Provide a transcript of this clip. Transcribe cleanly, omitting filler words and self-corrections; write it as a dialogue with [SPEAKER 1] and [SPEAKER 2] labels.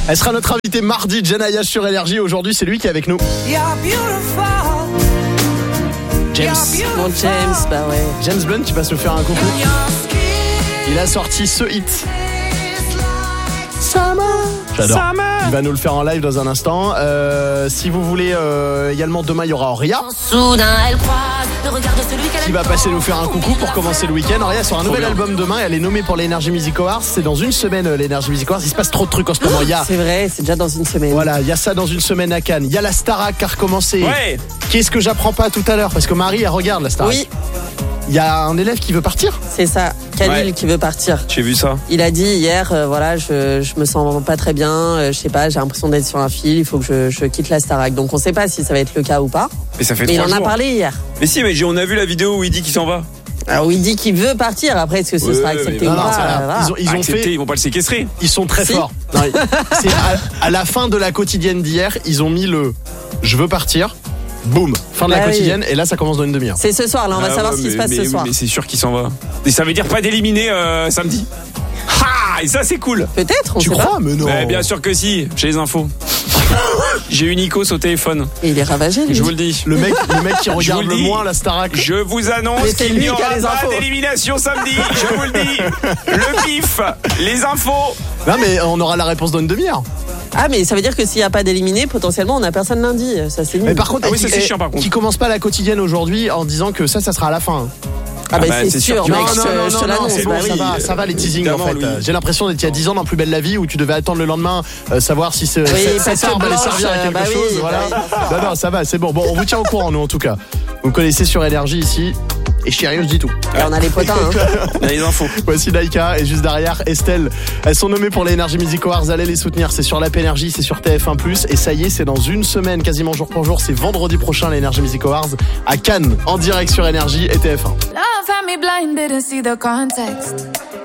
[SPEAKER 1] Elle sera notre invitée mardi, Janaya sur Énergie. Aujourd'hui, c'est lui qui est avec nous. James.
[SPEAKER 2] Bon, James, bah ouais.
[SPEAKER 1] James Blunt, tu passes nous faire un coucou. Il a sorti ce hit. Summer. J'adore. Il va nous le faire en live dans un instant. Si vous voulez, également demain il y aura Auria qui va passer nous faire un coucou pour commencer le week-end. Auria sort un nouvel album demain. Elle est nommée pour l'Energy Music Awards. C'est dans une semaine l'Energy Music Awards. Il se passe trop de trucs en ce moment.
[SPEAKER 2] C'est vrai, c'est déjà dans une semaine.
[SPEAKER 1] Voilà, il y a ça dans une semaine à Cannes. Il y a la Starac qui a recommencé.
[SPEAKER 3] Ouais.
[SPEAKER 1] Qu'est-ce que j'apprends pas tout à l'heure? Parce que Marie, elle regarde la Starac.
[SPEAKER 2] Oui.
[SPEAKER 1] Il y a un élève qui veut partir.
[SPEAKER 2] C'est ça, Khalil qui veut partir.
[SPEAKER 3] J'ai vu ça.
[SPEAKER 2] Il a dit hier, je me sens pas très bien, je sais pas, j'ai l'impression d'être sur un fil, il faut que je quitte la Starac. Donc on sait pas si ça va être le cas ou pas.
[SPEAKER 3] Mais ça fait
[SPEAKER 2] mais
[SPEAKER 3] 3
[SPEAKER 2] il en
[SPEAKER 3] jours.
[SPEAKER 2] a parlé hier.
[SPEAKER 3] Mais si, mais on a vu la vidéo où il dit qu'il s'en va.
[SPEAKER 2] Alors il dit qu'il veut partir, après est-ce que ce sera accepté ou pas voilà.
[SPEAKER 1] Ils ont
[SPEAKER 3] accepté,
[SPEAKER 1] fait.
[SPEAKER 3] ils vont pas le séquestrer.
[SPEAKER 1] Ils sont très forts. Non, c'est à la fin de la quotidienne d'hier, ils ont mis le je veux partir. Boum, fin de la quotidienne, et là ça commence dans une demi-heure.
[SPEAKER 2] C'est ce soir, là on va savoir ce qui se passe ce soir.
[SPEAKER 3] Mais c'est sûr qu'il s'en va. Et ça veut dire pas d'éliminer samedi. Ha! Et ça c'est cool.
[SPEAKER 2] Peut-être, on
[SPEAKER 1] tu
[SPEAKER 2] sait
[SPEAKER 1] crois
[SPEAKER 2] pas.
[SPEAKER 1] Mais non.
[SPEAKER 3] Bien sûr que si, j'ai les infos. J'ai eu Nikos au téléphone.
[SPEAKER 2] Et il est ravagé, lui.
[SPEAKER 3] Je vous le dis.
[SPEAKER 1] Le mec qui regarde le moins la Starac.
[SPEAKER 3] Je vous annonce qu'il n'y aura pas d'élimination samedi. Je vous le dis. Le bif, les infos.
[SPEAKER 1] Non mais on aura la réponse dans une demi-heure.
[SPEAKER 2] Ah mais ça veut dire que s'il n'y a pas d'éliminé, potentiellement on n'a personne lundi. Ça c'est nul.
[SPEAKER 1] Mais par contre,
[SPEAKER 3] ça c'est chiant par contre.
[SPEAKER 1] Qui commence pas la quotidienne aujourd'hui en disant que ça sera à la fin.
[SPEAKER 2] Ah bah c'est sûr, mec, je te l'annonce.
[SPEAKER 1] C'est bon, ça va les teasings en fait. Louis. J'ai l'impression d'être il y a 10 ans dans Plus belle la vie où tu devais attendre le lendemain savoir si cette arme allait servir à quelque chose. Voilà. Non, ça va, c'est bon. Bon, on vous tient au courant nous en tout cas. Vous me connaissez sur Énergie ici. Et chérie, je dis tout.
[SPEAKER 2] Et on a les potins.
[SPEAKER 3] On a les infos.
[SPEAKER 1] Voici Laïka et juste derrière Estelle. Elles sont nommées pour les Energy Music Awards. Allez les soutenir. C'est sur l'App Énergie, c'est sur TF1+. Et ça y est, c'est dans une semaine, quasiment jour pour jour. C'est vendredi prochain les Energy Music Awards à Cannes, en direct sur Énergie et TF1.
[SPEAKER 4] Love had me blind, didn't see the context.